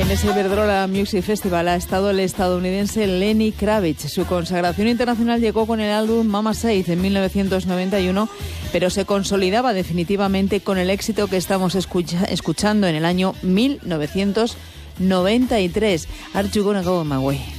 En ese Iberdrola Music Festival ha estado el estadounidense Lenny Kravitz. Su consagración internacional llegó con el álbum Mama Said en 1991, pero se consolidaba definitivamente con el éxito que estamos escuchando en el año 1993. Are You Gonna Go My Way?